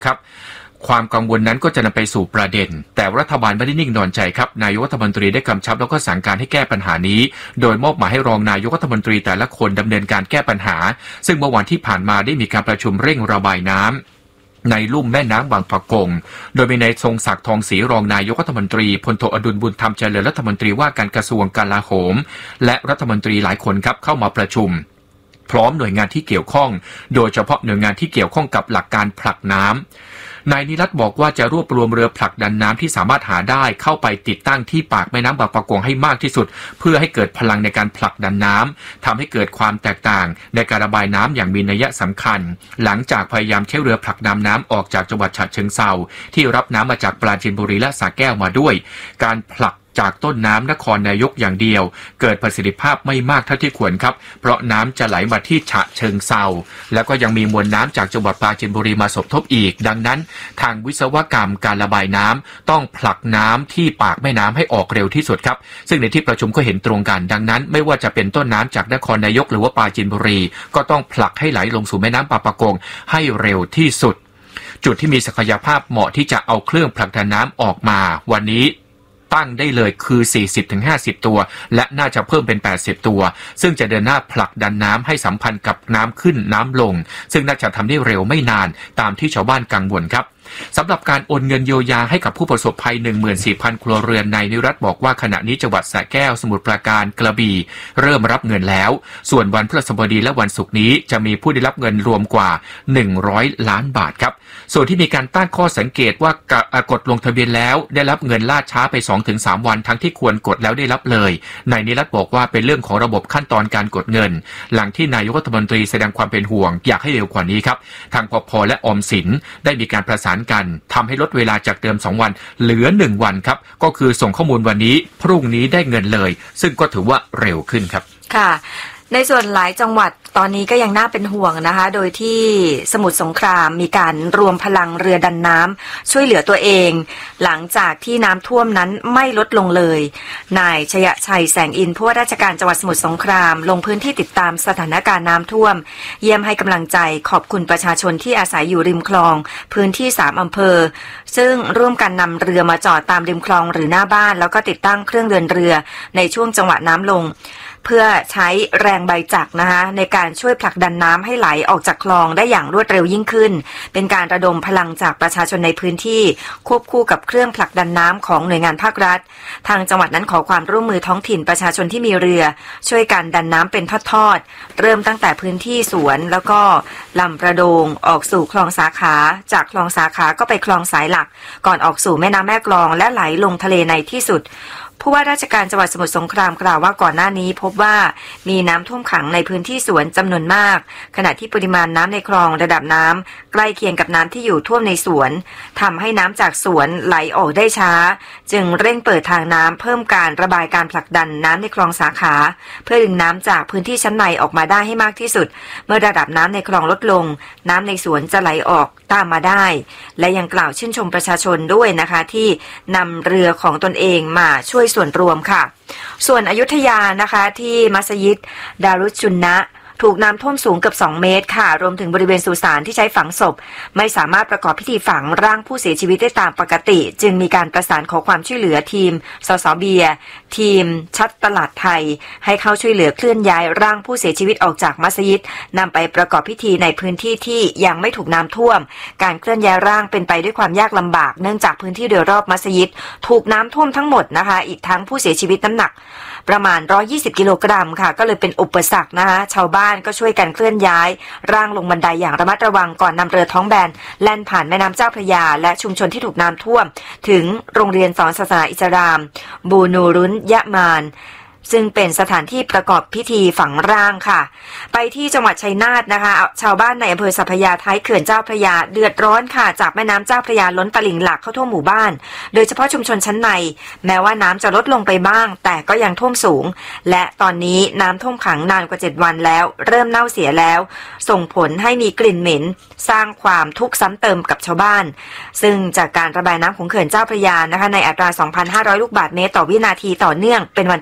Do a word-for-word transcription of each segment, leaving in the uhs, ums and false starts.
ครับความกังวลนั้นก็จะนำไปสู่ประเด็นแต่รัฐบาลไม่ได้นิ่งนอนใจครับนายกรัฐมนตรีได้กำชับแล้วก็สั่งการให้แก้ปัญหานี้โดยมอบหมายให้รองนายกรัฐมนตรีแต่ละคนดำเนินการแก้ปัญหาซึ่งเมื่อวันที่ผ่านมาได้มีการประชุมเร่งระบายน้ำในลุ่มแม่น้ำบางปะกงโดยมีนายทรงศักดิ์ทองศรีรองนายกรัฐมนตรีพลโทอดุลบุญธรรมเจริญรัฐมนตรีว่าการกระทรวงกลาโหมและรัฐมนตรีหลายคนครับเข้ามาประชุมพร้อมหน่วยงานที่เกี่ยวข้องโดยเฉพาะหน่วยงานที่เกี่ยวข้องกับหลักการผลักน้ำนายนิรัตน์บอกว่าจะรวบรวมเรือผลักดันน้ำที่สามารถหาได้เข้าไปติดตั้งที่ปากแม่น้ำบางปะกงให้มากที่สุดเพื่อให้เกิดพลังในการผลักดันน้ำทำให้เกิดความแตกต่างในการระบายน้ำอย่างมีนัยสำคัญหลังจากพยายามใช้เรือผลักดันน้ำออกจากจังหวัดฉะเชิงเทราที่รับน้ำมาจากปราจีนบุรีและสระแก้วมาด้วยการผลักจากต้นน้ำนครนายกอย่างเดียวเกิดประสิทธิภาพไม่มากเท่าที่ควรครับเพราะน้ำจะไหลมาที่ฉะเชิงเทราแล้วก็ยังมีมวลน้ำจากจังหวัดปราจีนบุรีมาสมทบอีกดังนั้นทางวิศวกรรมการระบายน้ำต้องผลักน้ำที่ปากแม่น้ำให้ออกเร็วที่สุดครับซึ่งในที่ประชุมก็เห็นตรงกันดังนั้นไม่ว่าจะเป็นต้นน้ำจากนครนายกหรือว่าปราจีนบุรีก็ต้องผลักให้ไหลลงสู่แม่น้ำบางปะกงให้เร็วที่สุดจุดที่มีศักยภาพเหมาะที่จะเอาเครื่องผลักดันน้ำออกมาวันนี้ตั้งได้เลยคือ สี่สิบถึงห้าสิบ ตัวและน่าจะเพิ่มเป็น แปดสิบ ตัวซึ่งจะเดินหน้าผลักดันน้ำให้สัมพันธ์กับน้ำขึ้นน้ำลงซึ่งน่าจะทำได้เร็วไม่นานตามที่ชาวบ้านกังวลครับสำหรับการโอนเงินเยียวยาให้กับผู้ประสบภัย หนึ่งหมื่นสี่พัน ครัวเรือนนายนิรัตน์บอกว่าขณะนี้จังหวัดสระแก้วสมุทรปราการกระบี่เริ่มรับเงินแล้วส่วนวันพฤหัสบดีและวันศุกร์นี้จะมีผู้ได้รับเงินรวมกว่าหนึ่งร้อยล้านบาทครับส่วนที่มีการตั้งข้อสังเกตว่ากดลงทะเบียนแล้วได้รับเงินล่าช้าไป สองถึงสาม วันทั้งที่ควรกดแล้วได้รับเลยนายนิรัตน์บอกว่าเป็นเรื่องของระบบขั้นตอนการกดเงินหลังที่นายกรัฐมนตรีแสดงความเป็นห่วงอยากให้เร็วกว่านี้ครับทางปภ.และออมสินได้มีการประสานกันทำให้ลดเวลาจากเดิมสองวันเหลือหนึ่งวันครับก็คือส่งข้อมูลวันนี้พรุ่งนี้ได้เงินเลยซึ่งก็ถือว่าเร็วขึ้นครับค่ะในส่วนหลายจังหวัดตอนนี้ก็ยังน่าเป็นห่วงนะคะโดยที่สมุทรสงครามมีการรวมพลังเรือดันน้ำช่วยเหลือตัวเองหลังจากที่น้ำท่วมนั้นไม่ลดลงเลยนายชยชัยแสงอินผู้ว่าราชการจังหวัดสมุทรสงครามลงพื้นที่ติดตามสถานการณ์น้ำท่วมเยี่ยมให้กำลังใจขอบคุณประชาชนที่อาศัยอยู่ริมคลองพื้นที่สามอำเภอซึ่งร่วมกันนำเรือมาจอดตามริมคลองหรือหน้าบ้านแล้วก็ติดตั้งเครื่องเดินเรือในช่วงจังหวะน้ำลงเพื่อใช้แรงใบจักรนะคะในการช่วยผลักดันน้ำให้ไหลออกจากคลองได้อย่างรวดเร็วยิ่งขึ้นเป็นการระดมพลังจากประชาชนในพื้นที่ควบคู่กับเครื่องผลักดันน้ำของหน่วยงานภาครัฐทางจังหวัดนั้นขอความร่วมมือท้องถิ่นประชาชนที่มีเรือช่วยกันดันน้ำเป็นทอดๆเริ่มตั้งแต่พื้นที่สวนแล้วก็ลำประโดงออกสู่คลองสาขาจากคลองสาขาก็ไปคลองสายหลักก่อนออกสู่แม่น้ำแม่กลองและไหลลงทะเลในที่สุดผู้ว่าราชการจังหวัดสมุทรสงครามกล่าวว่าก่อนหน้านี้พบว่ามีน้ำท่วมขังในพื้นที่สวนจำนวนมากขณะที่ปริมาณน้ำในคลองระดับน้ำใกล้เคียงกับน้ำที่อยู่ท่วมในสวนทำให้น้ำจากสวนไหลออกได้ช้าจึงเร่งเปิดทางน้ำเพิ่มการระบายการผลักดันน้ำในคลองสาขาเพื่อดึงน้ำจากพื้นที่ชั้นในออกมาได้ให้มากที่สุดเมื่อระดับน้ำในคลองลดลงน้ำในสวนจะไหลออกตามมาได้และยังกล่าวชื่นชมประชาชนด้วยนะคะที่นำเรือของตนเองมาช่วยส่วนรวมค่ะส่วนอยุธยานะคะที่มัสยิดดารุชชุนนะถูกน้ำท่วมสูงเกือบสองเมตรค่ะรวมถึงบริเวณสุสานที่ใช้ฝังศพไม่สามารถประกอบพิธีฝังร่างผู้เสียชีวิตได้ตามปกติจึงมีการประสานขอความช่วยเหลือทีมสสเบียทีมชัดตลาดไทยให้เข้าช่วยเหลือเคลื่อนย้ายร่างผู้เสียชีวิตออกจากมัสยิดนำไปประกอบพิธีในพื้นที่ที่ยังไม่ถูกน้ำท่วมการเคลื่อนย้ายร่างเป็นไปด้วยความยากลำบากเนื่องจากพื้นที่โดยรอบมัสยิดถูกน้ำท่วมทั้งหมดนะคะอีกทั้งผู้เสียชีวิตน้ำหนักประมาณหนึ่งร้อยยี่สิบกิโลกรัมค่ะก็เลยเป็นอุปสรรคนะคะชาวบ้านก็ช่วยกันเคลื่อนย้ายร่างลงบันไดอย่างระมัดระวังก่อนนำเรือท้องแบนแล่นผ่านแม่น้ำเจ้าพระยาและชุมชนที่ถูกน้ำท่วมถึงโรงเรียนสอนศาสนาอิสลามบูนูรุนยะมานซึ่งเป็นสถานที่ประกอบพิธีฝังร่างค่ะไปที่จังหวัดชัยนาทนะคะชาวบ้านในอำเภอสัพยาท้ายเขื่อนเจ้าพระยาเดือดร้อนค่ะจากแม่น้ำเจ้าพระยาล้นตลิ่งหลากเข้าท่วมหมู่บ้านโดยเฉพาะชุมชนชั้นในแม้ว่าน้ำจะลดลงไปบ้างแต่ก็ยังท่วมสูงและตอนนี้น้ำท่วมขังนานกว่าเจ็ดวันแล้วเริ่มเน่าเสียแล้วส่งผลให้มีกลิ่นเหม็นสร้างความทุกข์ซ้ำเติมกับชาวบ้านซึ่งจากการระบายน้ำของเขื่อนเจ้าพระยานะคะในอัตรา สองพันห้าร้อย ลูกบาศก์เมตรต่อวินาทีต่อเนื่องเป็นวันที่เจ็ด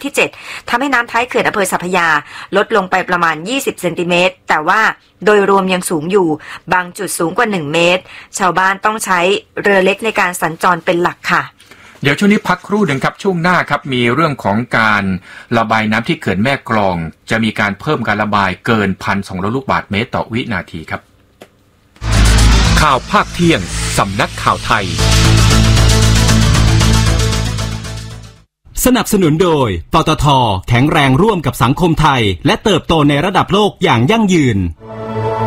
ทำให้น้ำท้ายเขื่อนอำเภอสัพพยาลดลงไปประมาณยี่สิบเซนติเมตรแต่ว่าโดยรวมยังสูงอยู่บางจุดสูงกว่าหนึ่งเมตรชาวบ้านต้องใช้เรือเล็กในการสัญจรเป็นหลักค่ะเดี๋ยวช่วงนี้พักครู่หนึ่งครับช่วงหน้าครับมีเรื่องของการระบายน้ำที่เขื่อนแม่กลองจะมีการเพิ่มการระบายเกิน หนึ่งพันสองร้อย ลูกบาศก์เมตรต่อวินาทีครับข่าวภาคเที่ยงสำนักข่าวไทยสนับสนุนโดยปตท.แข็งแรงร่วมกับสังคมไทยและเติบโตในระดับโลกอย่างยั่งยืน